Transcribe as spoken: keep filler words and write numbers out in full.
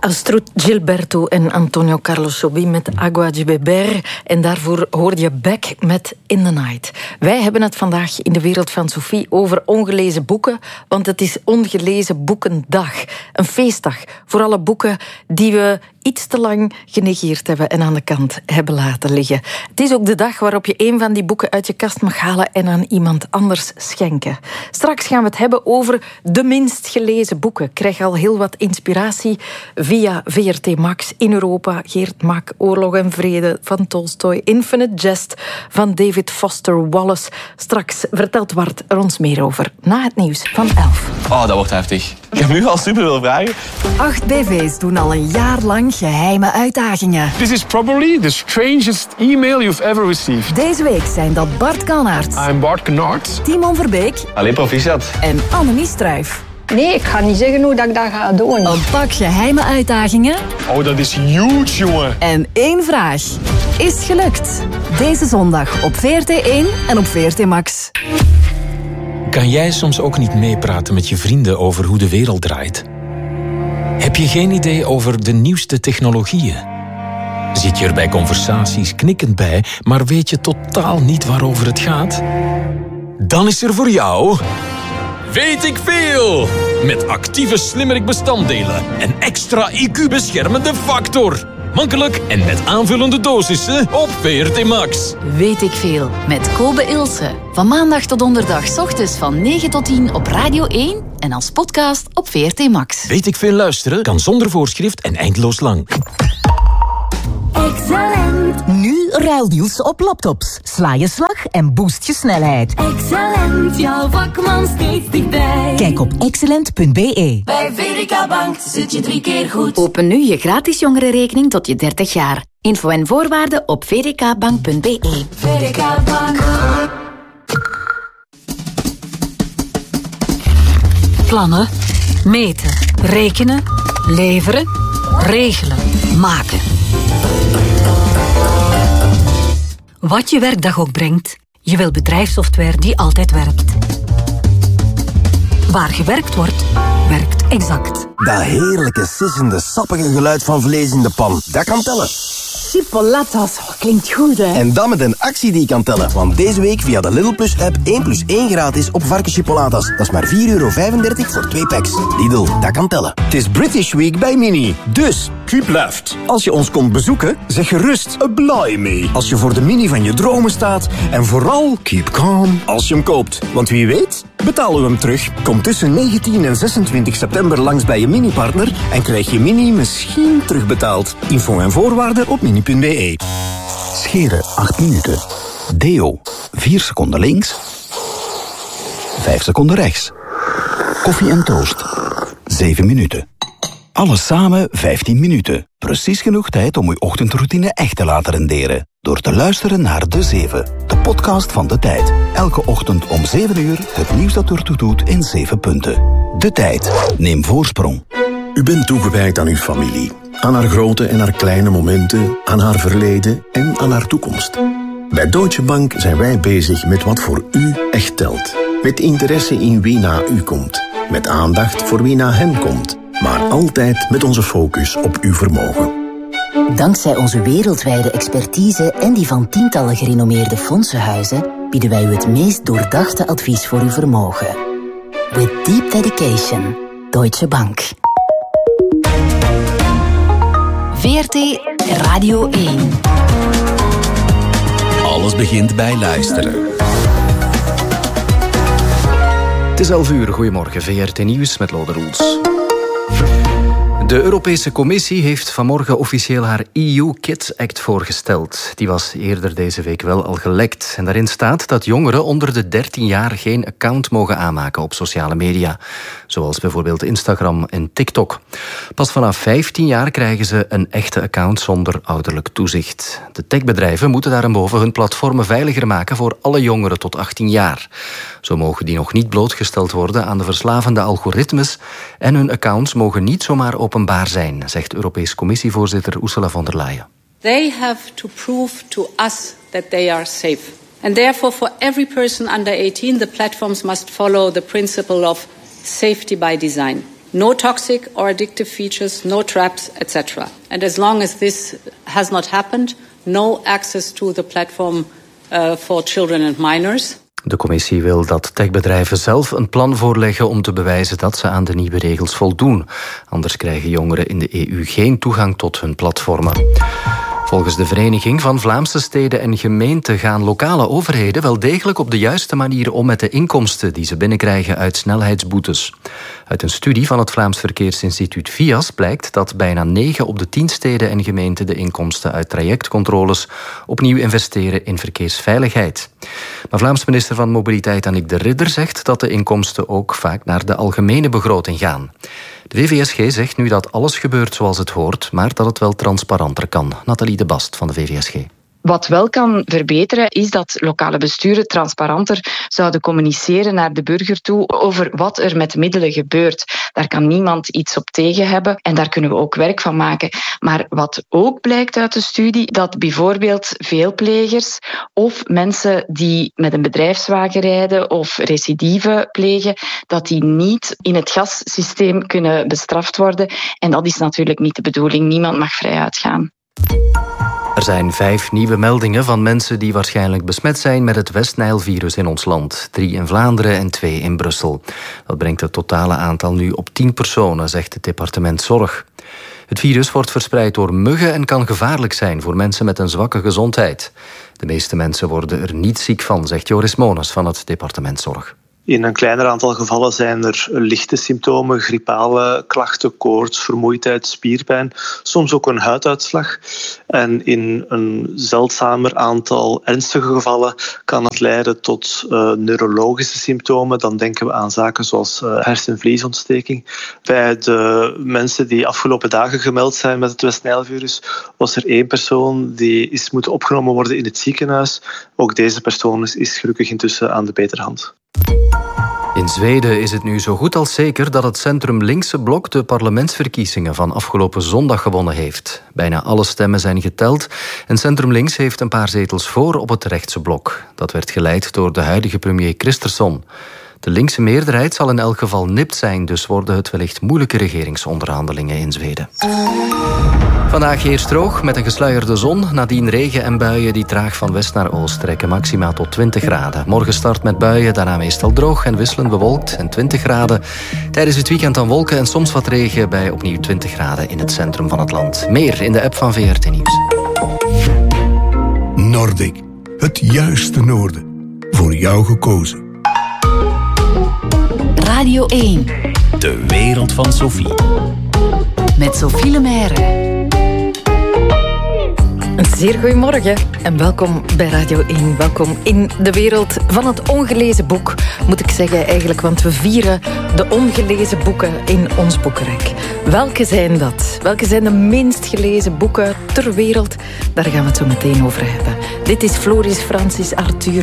Astrud Gilberto en Antonio Carlos Jobim met Agua de Beber. En daarvoor hoorde je Beck met In the Night. Wij hebben het vandaag in de wereld van Sophie over ongelezen boeken, want het is Ongelezen Boekendag. Een feestdag voor alle boeken die we iets te lang genegeerd hebben en aan de kant hebben laten liggen. Het is ook de dag waarop je een van die boeken uit je kast mag halen en aan iemand anders schenken. Straks gaan we het hebben over de minst gelezen boeken. Ik krijg al heel wat inspiratie via V R T Max in Europa. Geert Mak, Oorlog en Vrede van Tolstoy. Infinite Jest van David Foster Wallace. Straks vertelt Wart er ons meer over na het nieuws van elf. Oh, dat wordt heftig. Ik heb nu al super veel vragen. Acht B V's doen al een jaar lang geheime uitdagingen. This is probably the strangest email you've ever received. Deze week zijn dat Bart Kalnaert. I'm Bart Kalnaert. Timon Verbeek. Allee, proficiat. En Annemie Struijf. Nee, ik ga niet zeggen hoe dat ik dat ga doen. Een pak geheime uitdagingen. Oh, dat is huge, jongen. En één vraag. Is het gelukt? Deze zondag op V R T één en op V R T Max. Kan jij soms ook niet meepraten met je vrienden over hoe de wereld draait? Heb je geen idee over de nieuwste technologieën? Zit je er bij conversaties knikkend bij, maar weet je totaal niet waarover het gaat? Dan is er voor jou... Weet ik veel! Met actieve slimmerik-bestanddelen en extra I Q-beschermende factor. Makkelijk en met aanvullende dosissen op V R T Max. Weet ik veel, met Kobe Ilse. Van maandag tot donderdag 's ochtends van negen tot tien op Radio één en als podcast op V R T Max. Weet ik veel luisteren kan zonder voorschrift en eindeloos lang. Excellent. Nu ruildeals op laptops. Sla je slag en boost je snelheid. Excellent, jouw vakman steeds dichtbij. Kijk op excellent punt b e. Bij V D K Bank zit je drie keer goed. Open nu je gratis jongerenrekening tot je dertig jaar. Info en voorwaarden op v d k bank punt b e. V D K Bank. Plannen, meten, rekenen, leveren, regelen, maken. Wat je werkdag ook brengt, je wil bedrijfssoftware die altijd werkt. Waar gewerkt wordt, werkt Exact. Dat heerlijke, sissende, sappige geluid van vlees in de pan, dat kan tellen. Chipolatas, klinkt goed hè? En dan met een actie die kan tellen. Want deze week via de Lidl Plus app één plus één gratis op varkenschipolatas. Dat is maar vier euro vijfendertig voor twee packs. Lidl, dat kan tellen. Het is British Week bij Mini. Dus, keep left. Als je ons komt bezoeken, zeg gerust a blimey. Als je voor de Mini van je dromen staat. En vooral, keep calm als je hem koopt. Want wie weet, betalen we hem terug. Kom tussen negentien en zesentwintig september langs bij je Mini-partner en krijg je Mini misschien terugbetaald. Info en voorwaarden op mini punt b e. Scheren acht minuten. Deo vier seconden links. vijf seconden rechts. Koffie en toast zeven minuten. Alles samen vijftien minuten. Precies genoeg tijd om uw ochtendroutine echt te laten renderen. Door te luisteren naar De Zeven, de podcast van De Tijd. Elke ochtend om zeven uur het nieuws dat ertoe doet in zeven punten. De Tijd. Neem voorsprong. U bent toegewijd aan uw familie. Aan haar grote en haar kleine momenten, aan haar verleden en aan haar toekomst. Bij Deutsche Bank zijn wij bezig met wat voor u echt telt. Met interesse in wie na u komt. Met aandacht voor wie na hen komt. Maar altijd met onze focus op uw vermogen. Dankzij onze wereldwijde expertise en die van tientallen gerenommeerde fondsenhuizen bieden wij u het meest doordachte advies voor uw vermogen. With deep dedication. Deutsche Bank. V R T Radio één. Alles begint bij luisteren. Het is elf uur. Goedemorgen. V R T Nieuws met Lode Roels. De Europese Commissie heeft vanmorgen officieel haar E U Kids Act voorgesteld. Die was eerder deze week wel al gelekt. En daarin staat dat jongeren onder de dertien jaar geen account mogen aanmaken op sociale media. Zoals bijvoorbeeld Instagram en TikTok. Pas vanaf vijftien jaar krijgen ze een echte account zonder ouderlijk toezicht. De techbedrijven moeten daarboven hun platformen veiliger maken voor alle jongeren tot achttien jaar. Zo mogen die nog niet blootgesteld worden aan de verslavende algoritmes en hun accounts mogen niet zomaar openbaar zijn, zegt Europese Commissievoorzitter Ursula von der Leyen. They have to prove to us that they are safe. And therefore for every person under eighteen, the platforms must follow the principle of safety by design. No toxic or addictive features, no traps, et cetera. And as long as this has not happened, no access to the platform uh, for children and minors. De commissie wil dat techbedrijven zelf een plan voorleggen om te bewijzen dat ze aan de nieuwe regels voldoen. Anders krijgen jongeren in de E U geen toegang tot hun platformen. Volgens de Vereniging van Vlaamse Steden en Gemeenten gaan lokale overheden wel degelijk op de juiste manier om met de inkomsten die ze binnenkrijgen uit snelheidsboetes. Uit een studie van het Vlaams Verkeersinstituut V I A S blijkt dat bijna negen op de tien steden en gemeenten de inkomsten uit trajectcontroles opnieuw investeren in verkeersveiligheid. Maar Vlaams minister van Mobiliteit Annick de Ridder zegt dat de inkomsten ook vaak naar de algemene begroting gaan. De V V S G zegt nu dat alles gebeurt zoals het hoort, maar dat het wel transparanter kan. Nathalie de Bast van de V V S G. Wat wel kan verbeteren is dat lokale besturen transparanter zouden communiceren naar de burger toe over wat er met middelen gebeurt. Daar kan niemand iets op tegen hebben en daar kunnen we ook werk van maken. Maar wat ook blijkt uit de studie, dat bijvoorbeeld veelplegers of mensen die met een bedrijfswagen rijden of recidive plegen, dat die niet in het gassysteem kunnen bestraft worden. En dat is natuurlijk niet de bedoeling. Niemand mag vrij uitgaan. Er zijn vijf nieuwe meldingen van mensen die waarschijnlijk besmet zijn met het West-Nijl-virus in ons land. Drie in Vlaanderen en twee in Brussel. Dat brengt het totale aantal nu op tien personen, zegt het departement Zorg. Het virus wordt verspreid door muggen en kan gevaarlijk zijn voor mensen met een zwakke gezondheid. De meeste mensen worden er niet ziek van, zegt Joris Mones van het departement Zorg. In een kleiner aantal gevallen zijn er lichte symptomen, griepale klachten, koorts, vermoeidheid, spierpijn, soms ook een huiduitslag. En in een zeldzamer aantal ernstige gevallen kan het leiden tot uh, neurologische symptomen. Dan denken we aan zaken zoals uh, hersenvliesontsteking. Bij de mensen die afgelopen dagen gemeld zijn met het West-Nijl-virus was er één persoon die is moeten opgenomen worden in het ziekenhuis. Ook deze persoon is, is gelukkig intussen aan de betere hand. In Zweden is het nu zo goed als zeker dat het centrum-linkse blok de parlementsverkiezingen van afgelopen zondag gewonnen heeft. Bijna alle stemmen zijn geteld en centrum-links heeft een paar zetels voor op het rechtse blok. Dat werd geleid door de huidige premier Kristersson. De linkse meerderheid zal in elk geval nipt zijn, dus worden het wellicht moeilijke regeringsonderhandelingen in Zweden. Vandaag eerst droog met een gesluierde zon. Nadien regen en buien die traag van west naar oost trekken. Maximaal tot twintig graden. Morgen start met buien, daarna meestal droog en wisselend bewolkt en twintig graden. Tijdens het weekend dan wolken en soms wat regen bij opnieuw twintig graden in het centrum van het land. Meer in de app van V R T Nieuws. Nordic, het juiste noorden. Voor jou gekozen. Radio één. De wereld van Sophie. Met Sophie Lemaire. Een zeer goedemorgen en welkom bij Radio één. Welkom in de wereld van het ongelezen boek, moet ik zeggen eigenlijk, want we vieren de ongelezen boeken in ons boekenrek. Welke zijn dat? Welke zijn de minst gelezen boeken ter wereld? Daar gaan we het zo meteen over hebben. Dit is Floris Francis Arthur